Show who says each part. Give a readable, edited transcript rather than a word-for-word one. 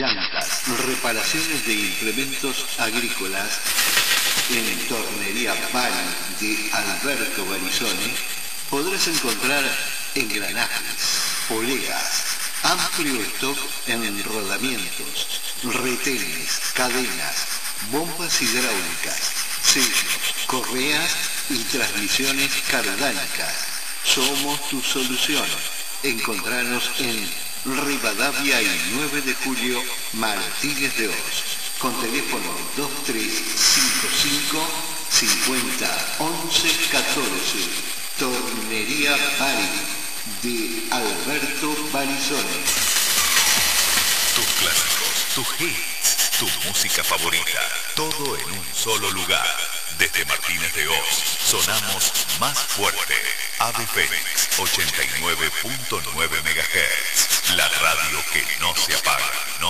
Speaker 1: llantas, reparaciones de implementos agrícolas. En Tornería Bari de Alberto Barizone podrás encontrar engranajes, poleas, amplio stock en rodamientos, retenes, cadenas, bombas hidráulicas, sellos, correas y transmisiones cardánicas. Somos tu solución. Encontranos en Rivadavia y 9 de Julio, Martínez de Oz, con teléfono 2355 50 11 14. Tornería Bari de Alberto Barizone.
Speaker 2: Tus clásicos, tus hits, tu música favorita, todo en un solo lugar. Desde Martínez de Oz, sonamos más fuerte. Ave Fénix, 89.9 MHz. La radio que no se apaga.